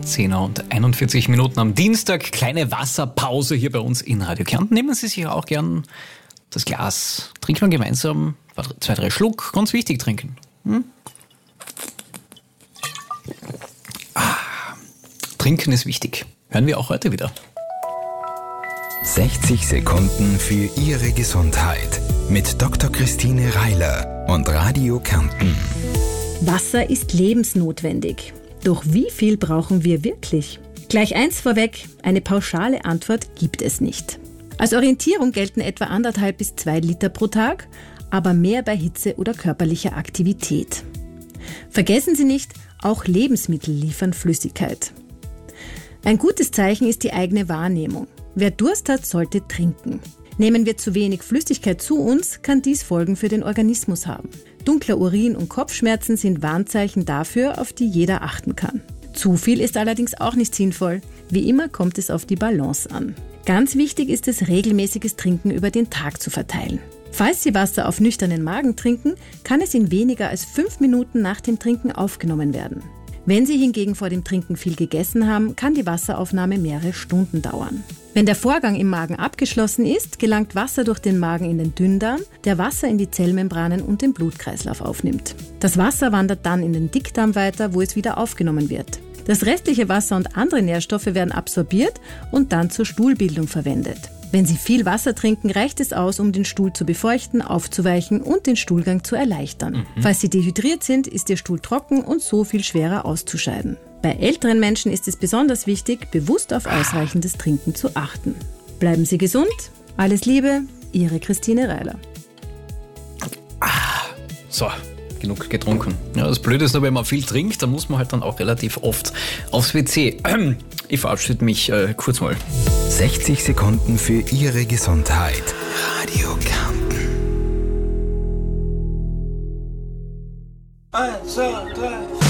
10:41 am Dienstag. Kleine Wasserpause hier bei uns in Radio Kärnten. Nehmen Sie sich auch gern das Glas. Trinken wir gemeinsam 2, 3 Schluck. Ganz wichtig trinken. Trinken ist wichtig. Hören wir auch heute wieder. 60 Sekunden für Ihre Gesundheit mit Dr. Christine Reiler und Radio Kärnten. Wasser ist lebensnotwendig. Doch wie viel brauchen wir wirklich? Gleich eins vorweg, eine pauschale Antwort gibt es nicht. Als Orientierung gelten etwa 1,5 bis 2 Liter pro Tag, aber mehr bei Hitze oder körperlicher Aktivität. Vergessen Sie nicht, auch Lebensmittel liefern Flüssigkeit. Ein gutes Zeichen ist die eigene Wahrnehmung. Wer Durst hat, sollte trinken. Nehmen wir zu wenig Flüssigkeit zu uns, kann dies Folgen für den Organismus haben. Dunkler Urin und Kopfschmerzen sind Warnzeichen dafür, auf die jeder achten kann. Zu viel ist allerdings auch nicht sinnvoll. Wie immer kommt es auf die Balance an. Ganz wichtig ist es, regelmäßiges Trinken über den Tag zu verteilen. Falls Sie Wasser auf nüchternen Magen trinken, kann es in weniger als 5 Minuten nach dem Trinken aufgenommen werden. Wenn Sie hingegen vor dem Trinken viel gegessen haben, kann die Wasseraufnahme mehrere Stunden dauern. Wenn der Vorgang im Magen abgeschlossen ist, gelangt Wasser durch den Magen in den Dünndarm, der Wasser in die Zellmembranen und den Blutkreislauf aufnimmt. Das Wasser wandert dann in den Dickdarm weiter, wo es wieder aufgenommen wird. Das restliche Wasser und andere Nährstoffe werden absorbiert und dann zur Stuhlbildung verwendet. Wenn Sie viel Wasser trinken, reicht es aus, um den Stuhl zu befeuchten, aufzuweichen und den Stuhlgang zu erleichtern. Falls Sie dehydriert sind, ist Ihr Stuhl trocken und so viel schwerer auszuscheiden. Bei älteren Menschen ist es besonders wichtig, bewusst auf ausreichendes Trinken zu achten. Bleiben Sie gesund, alles Liebe, Ihre Christine Reiler. So, genug getrunken. Ja, das Blöde ist nur, wenn man viel trinkt, dann muss man halt dann auch relativ oft aufs WC. Ich verabschiede mich kurz mal. 60 Sekunden für Ihre Gesundheit. Radio Kärnten. 1, 2, 3, 4.